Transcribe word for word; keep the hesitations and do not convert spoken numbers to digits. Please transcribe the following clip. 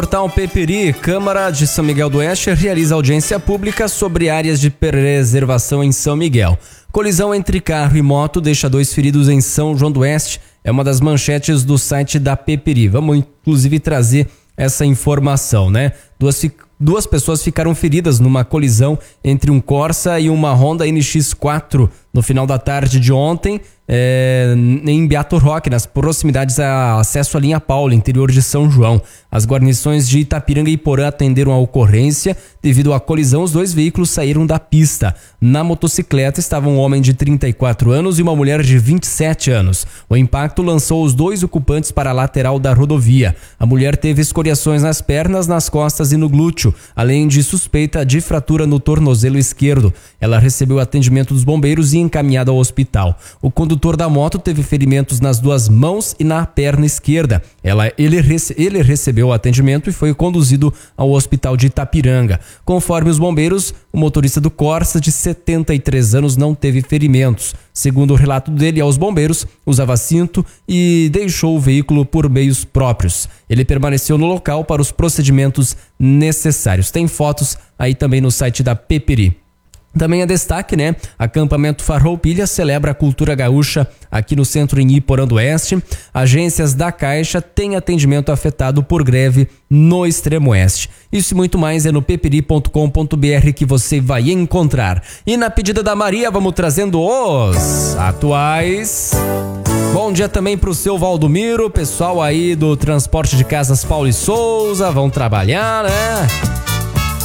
Portal Peperi, Câmara de São Miguel do Oeste realiza audiência pública sobre áreas de preservação em São Miguel. Colisão entre carro e moto deixa dois feridos em São João do Oeste. É uma das manchetes do site da Peperi. Vamos inclusive trazer essa informação, né? Duas, duas pessoas ficaram feridas numa colisão entre um Corsa e uma Honda N X quatro no final da tarde de ontem, é, em Beato Roque, nas proximidades a acesso à linha Paula, interior de São João. As guarnições de Itapiranga e Porã atenderam a ocorrência. Devido à colisão, os dois veículos saíram da pista. Na motocicleta estava um homem de trinta e quatro anos e uma mulher de vinte e sete anos. O impacto lançou os dois ocupantes para a lateral da rodovia. A mulher teve escoriações nas pernas, nas costas e no glúteo, além de suspeita de fratura no tornozelo esquerdo. Ela recebeu atendimento dos bombeiros e encaminhada ao hospital. O condutor da moto teve ferimentos nas duas mãos e na perna esquerda. Ela, ele, rece, ele recebeu o atendimento e foi conduzido ao hospital de Itapiranga. Conforme os bombeiros, o motorista do Corsa, de setenta e três anos, não teve ferimentos. Segundo o relato dele aos bombeiros, usava cinto e deixou o veículo por meios próprios. Ele permaneceu no local para os procedimentos necessários. Tem fotos aí também no site da Peperi. Também é destaque, né? Acampamento Farroupilha celebra a cultura gaúcha aqui no centro em Iporã do Oeste. Agências da Caixa têm atendimento afetado por greve no extremo oeste. Isso e muito mais é no peperi ponto com ponto br que você vai encontrar. E na pedida da Maria, vamos trazendo os atuais. Bom dia também pro seu Valdomiro, pessoal aí do Transporte de Casas Paulo e Souza, vão trabalhar, né?